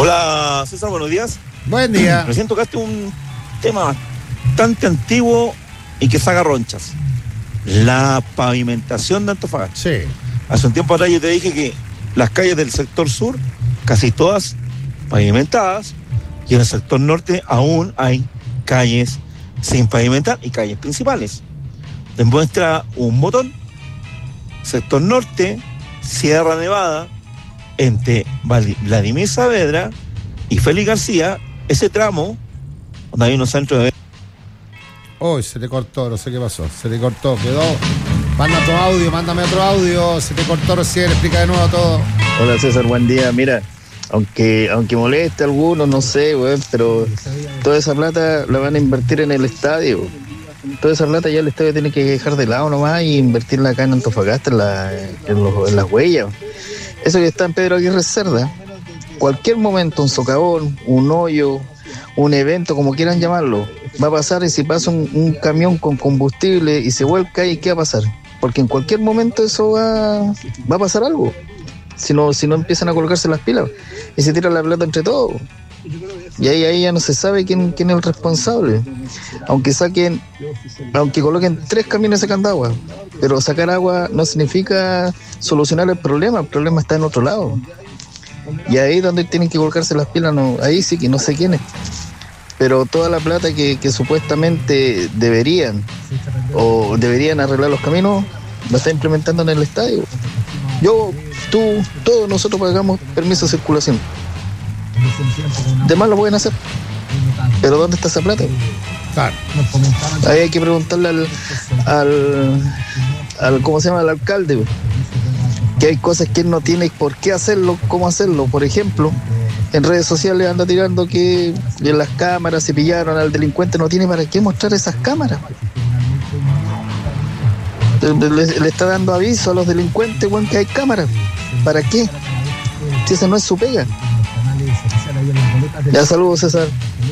Hola César, buenos días. Buen día. Recién tocaste un tema bastante antiguo y que saca ronchas. La pavimentación de Antofagasta. Sí. Hace un tiempo atrás yo te dije que las calles del sector sur, casi todas pavimentadas, y en el sector norte aún hay calles sin pavimentar y calles principales. Te muestra un botón, sector norte, Sierra Nevada, entre Vladimir Saavedra y Félix García, ese tramo donde hay unos centros de... Uy, se te cortó, no sé qué pasó. Se te cortó, quedó. Mándame otro audio. Se te cortó recién, explica de nuevo todo. Hola César, buen día. Mira, aunque moleste a algunos, no sé, güey, pero toda esa plata la van a invertir en el estadio. Toda esa plata ya el estadio tiene que dejar de lado nomás y invertirla acá en Antofagasta, en las huellas. Eso que está en Pedro Aguirre Cerda, cualquier momento, un socavón, un hoyo, un evento, como quieran llamarlo, va a pasar. Y si pasa un camión con combustible y se vuelca ahí, ¿qué va a pasar? Porque en cualquier momento eso va a pasar algo. Si no empiezan a colocarse las pilas y se tira la plata entre todos. Y ahí ya no se sabe quién es el responsable. Aunque coloquen 3 camiones sacando agua, pero sacar agua no significa solucionar el problema está en otro lado. Y ahí donde tienen que colocarse las pilas, no, ahí sí que no sé quiénes. Pero toda la plata que supuestamente deberían arreglar los caminos, lo está implementando en el estadio. Yo, tú, todos nosotros pagamos permiso de circulación. Demás lo pueden hacer. Pero ¿dónde está esa plata? Claro. Ahí hay que preguntarle al ¿cómo se llama? Al alcalde, que hay cosas que él no tiene por qué hacerlo, cómo hacerlo. Por ejemplo, en redes sociales anda tirando que en las cámaras se pillaron al delincuente. No tiene para qué mostrar esas cámaras. Le está dando aviso a los delincuentes, bueno, que hay cámaras. ¿Para qué? Si esa no es su pega. Ya, saludos, César.